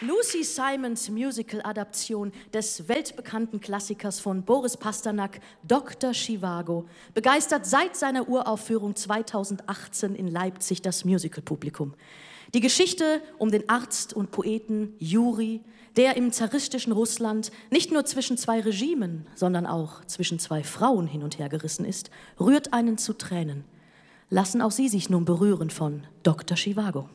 Lucy Simons Musical-Adaption des weltbekannten Klassikers von Boris Pasternak, Dr. Zhivago, begeistert seit seiner Uraufführung 2018 in Leipzig das Musicalpublikum. Die Geschichte um den Arzt und Poeten Juri, der im zaristischen Russland nicht nur zwischen zwei Regimen, sondern auch zwischen zwei Frauen hin und her gerissen ist, rührt einen zu Tränen. Lassen auch Sie sich nun berühren von Dr. Zhivago.